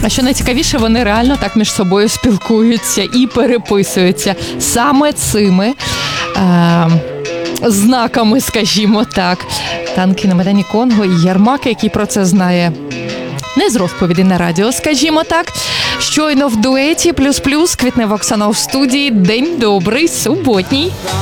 А що найцікавіше, вони реально так між собою спілкуються і переписуються саме цими знаками, скажімо так. Танки на Майдані Конго і Єрмак, який про це знає не з розповіді на радіо, скажімо так. Щойно в дуеті плюс-плюс Квітнева Оксана в студії. День добрий, суботній.